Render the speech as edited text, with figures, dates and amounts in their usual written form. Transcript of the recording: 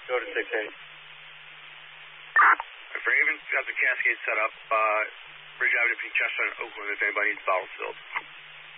Go to 6-8. Raven got the Cascade set up. Bridge Avenue between Chester and Oakland if anybody needs bottles filled.